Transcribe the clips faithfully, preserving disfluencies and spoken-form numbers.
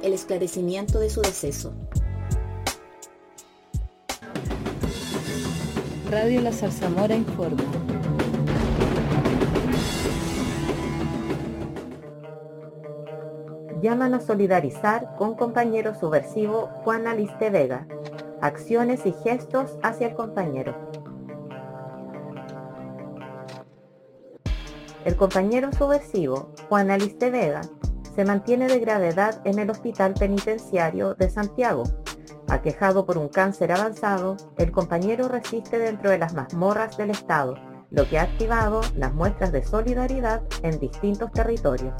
el esclarecimiento de su deceso. Radio La Zarzamora informa. Llaman a solidarizar con compañero subversivo Juan Aliste Vega. Acciones y gestos hacia el compañero. El compañero subversivo Juan Aliste Vega se mantiene de gravedad en el Hospital Penitenciario de Santiago. Aquejado por un cáncer avanzado, el compañero resiste dentro de las mazmorras del Estado, lo que ha activado las muestras de solidaridad en distintos territorios.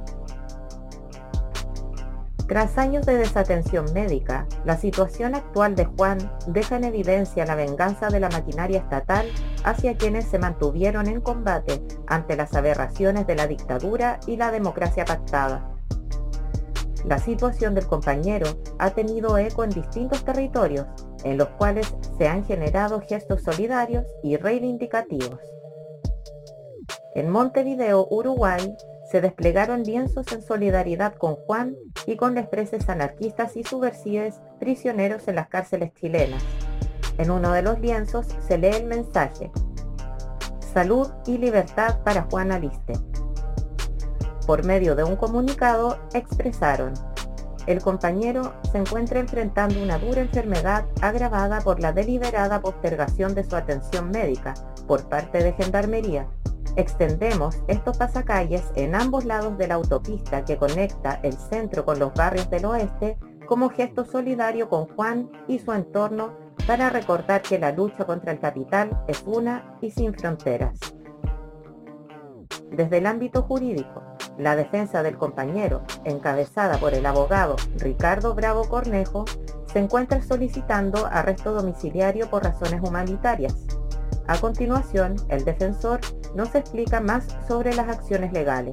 Tras años de desatención médica, la situación actual de Juan deja en evidencia la venganza de la maquinaria estatal hacia quienes se mantuvieron en combate ante las aberraciones de la dictadura y la democracia pactada. La situación del compañero ha tenido eco en distintos territorios, en los cuales se han generado gestos solidarios y reivindicativos. En Montevideo, Uruguay, se desplegaron lienzos en solidaridad con Juan y con los presos anarquistas y subversivos prisioneros en las cárceles chilenas. En uno de los lienzos se lee el mensaje: Salud y libertad para Juan Aliste. Por medio de un comunicado expresaron: el compañero se encuentra enfrentando una dura enfermedad agravada por la deliberada postergación de su atención médica por parte de Gendarmería. Extendemos estos pasacalles en ambos lados de la autopista que conecta el centro con los barrios del oeste como gesto solidario con Juan y su entorno para recordar que la lucha contra el capital es una y sin fronteras. Desde el ámbito jurídico, la defensa del compañero, encabezada por el abogado Ricardo Bravo Cornejo, se encuentra solicitando arresto domiciliario por razones humanitarias. A continuación, el defensor nos explica más sobre las acciones legales.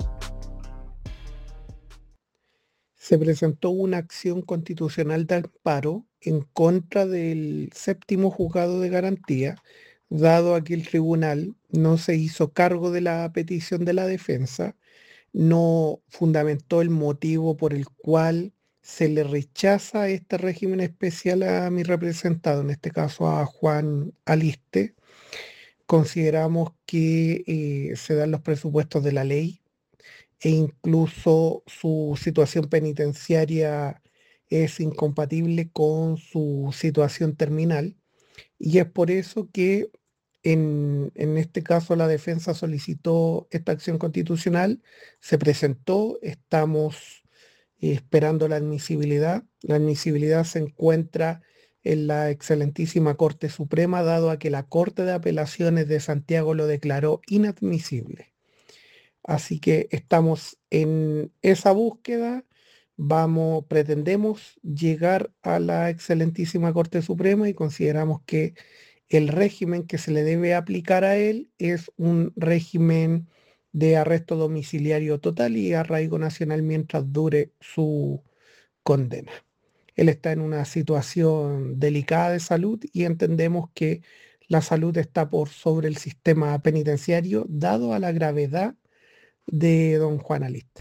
Se presentó una acción constitucional de amparo en contra del séptimo juzgado de garantía, dado a que el tribunal no se hizo cargo de la petición de la defensa, no fundamentó el motivo por el cual se le rechaza este régimen especial a mi representado, en este caso a Juan Aliste. Consideramos que eh, se dan los presupuestos de la ley e incluso su situación penitenciaria es incompatible con su situación terminal, y es por eso que en, en este caso la defensa solicitó esta acción constitucional, se presentó, estamos eh, esperando la admisibilidad. La admisibilidad se encuentra en la excelentísima Corte Suprema, dado a que la Corte de Apelaciones de Santiago lo declaró inadmisible. Así que estamos en esa búsqueda, vamos, pretendemos llegar a la excelentísima Corte Suprema y consideramos que el régimen que se le debe aplicar a él es un régimen de arresto domiciliario total y arraigo nacional mientras dure su condena. Él está en una situación delicada de salud y entendemos que la salud está por sobre el sistema penitenciario, dado a la gravedad de don Juan Aliste.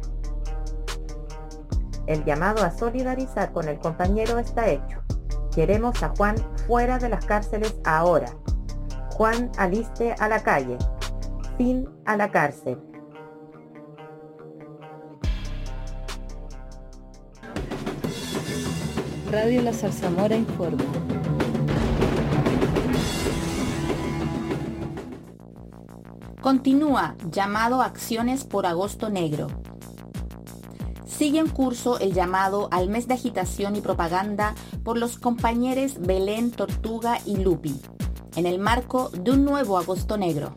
El llamado a solidarizar con el compañero está hecho. Queremos a Juan fuera de las cárceles ahora. Juan Aliste a la calle. Fin a la cárcel. Radio La Zarzamora informa. Continúa llamado a acciones por Agosto Negro. Sigue en curso el llamado al mes de agitación y propaganda por los compañeros Belén, Tortuga y Lupi, en el marco de un nuevo Agosto Negro.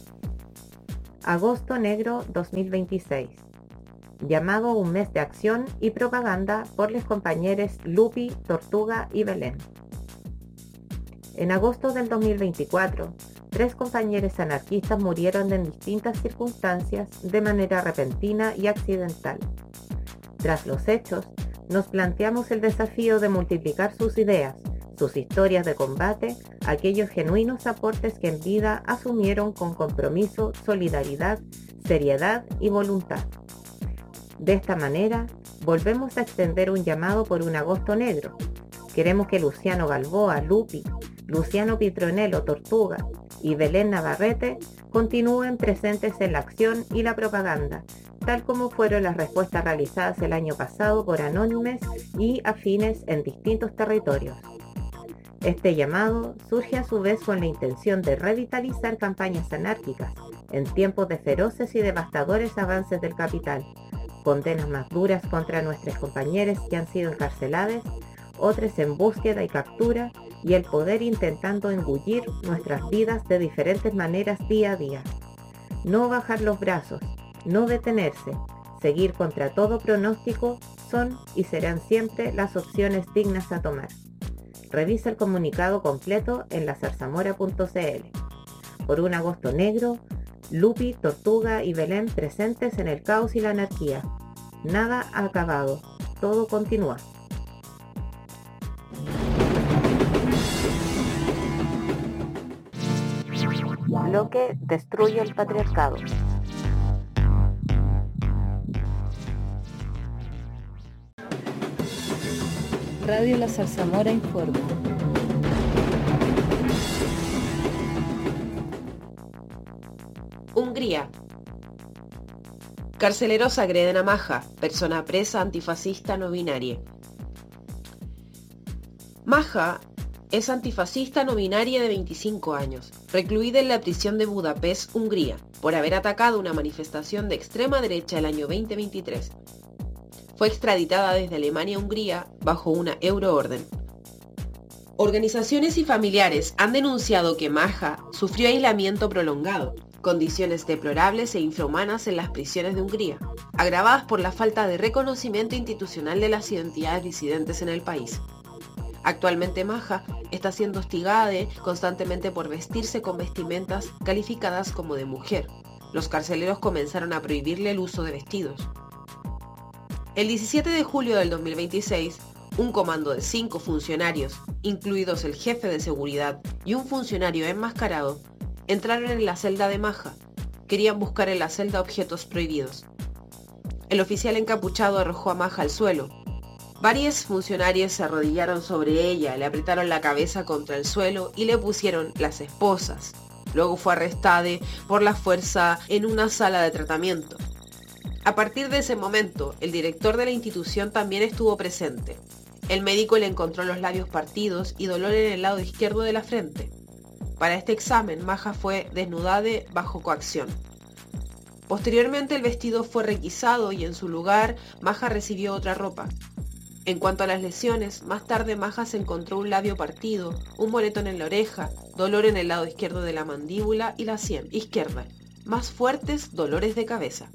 Agosto Negro dos mil veintiséis. Llamado un mes de acción y propaganda por los compañeros Lupi, Tortuga y Belén. En agosto del dos mil veinticuatro, tres compañeros anarquistas murieron en distintas circunstancias de manera repentina y accidental. Tras los hechos, nos planteamos el desafío de multiplicar sus ideas, sus historias de combate, aquellos genuinos aportes que en vida asumieron con compromiso, solidaridad, seriedad y voluntad. De esta manera, volvemos a extender un llamado por un agosto negro. Queremos que Luciano Balboa, Lupi, Luciano Pitronello, Tortuga y Belén Navarrete continúen presentes en la acción y la propaganda, tal como fueron las respuestas realizadas el año pasado por anónimes y afines en distintos territorios. Este llamado surge a su vez con la intención de revitalizar campañas anárquicas en tiempos de feroces y devastadores avances del capital, condenas más duras contra nuestros compañeros que han sido encarcelados, otros en búsqueda y captura, y el poder intentando engullir nuestras vidas de diferentes maneras día a día. No bajar los brazos, no detenerse, seguir contra todo pronóstico son y serán siempre las opciones dignas a tomar. Revisa el comunicado completo en la zarzamora punto c l. Por un agosto negro, Lupi, Tortuga y Belén presentes en el caos y la anarquía. Nada ha acabado, todo continúa. Bloque Destruye el patriarcado. Radio La Zarzamora informa. Hungría. Carceleros agreden a Maja, persona presa antifascista no binaria. Maja es antifascista no binaria de veinticinco años, recluida en la prisión de Budapest, Hungría, por haber atacado una manifestación de extrema derecha el año veinte veintitrés. Fue extraditada desde Alemania a Hungría bajo una euroorden. Organizaciones y familiares han denunciado que Maja sufrió aislamiento prolongado, condiciones deplorables e infrahumanas en las prisiones de Hungría, agravadas por la falta de reconocimiento institucional de las identidades disidentes en el país. Actualmente Maja está siendo hostigada constantemente por vestirse con vestimentas calificadas como de mujer. Los carceleros comenzaron a prohibirle el uso de vestidos. El diecisiete de julio del dos mil veintiséis, un comando de cinco funcionarios, incluidos el jefe de seguridad y un funcionario enmascarado, entraron en la celda de Maja. Querían buscar en la celda objetos prohibidos. El oficial encapuchado arrojó a Maja al suelo. Varios funcionarios se arrodillaron sobre ella, le apretaron la cabeza contra el suelo y le pusieron las esposas. Luego fue arrestada por la fuerza en una sala de tratamiento. A partir de ese momento, el director de la institución también estuvo presente. El médico le encontró los labios partidos y dolor en el lado izquierdo de la frente. Para este examen, Maja fue desnudada bajo coacción. Posteriormente, el vestido fue requisado y en su lugar, Maja recibió otra ropa. En cuanto a las lesiones, más tarde Maja se encontró un labio partido, un moretón en la oreja, dolor en el lado izquierdo de la mandíbula y la sien izquierda, más fuertes dolores de cabeza.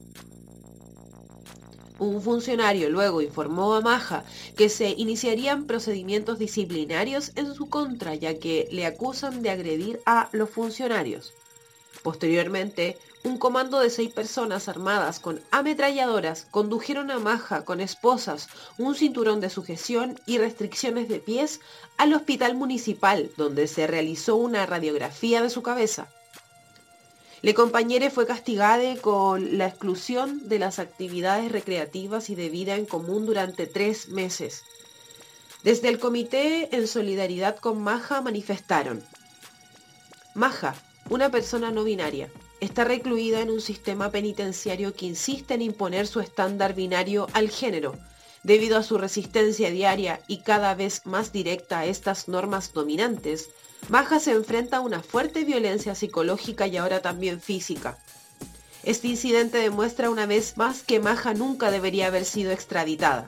Un funcionario luego informó a Maja que se iniciarían procedimientos disciplinarios en su contra, ya que le acusan de agredir a los funcionarios. Posteriormente, un comando de seis personas armadas con ametralladoras condujeron a Maja con esposas, un cinturón de sujeción y restricciones de pies al hospital municipal, donde se realizó una radiografía de su cabeza. Le compañere fue castigada con la exclusión de las actividades recreativas y de vida en común durante tres meses. Desde el comité en solidaridad con Maja manifestaron: Maja, una persona no binaria, está recluida en un sistema penitenciario que insiste en imponer su estándar binario al género, debido a su resistencia diaria y cada vez más directa a estas normas dominantes. Maja se enfrenta a una fuerte violencia psicológica y ahora también física. Este incidente demuestra una vez más que Maja nunca debería haber sido extraditada.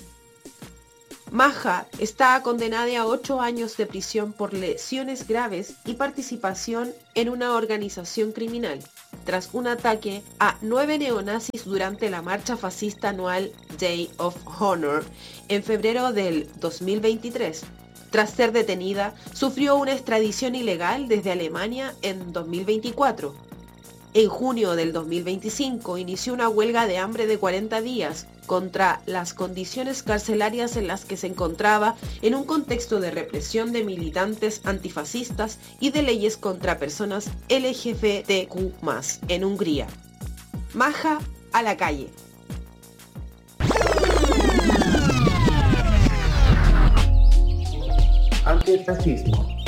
Maja está condenada a ocho años de prisión por lesiones graves y participación en una organización criminal, tras un ataque a nueve neonazis durante la marcha fascista anual Day of Honor en febrero del dos mil veintitrés. Tras ser detenida, sufrió una extradición ilegal desde Alemania en dos mil veinticuatro. En junio del dos mil veinticinco inició una huelga de hambre de cuarenta días contra las condiciones carcelarias en las que se encontraba en un contexto de represión de militantes antifascistas y de leyes contra personas L G B T Q más, en Hungría. Maja a la calle. antirracismo.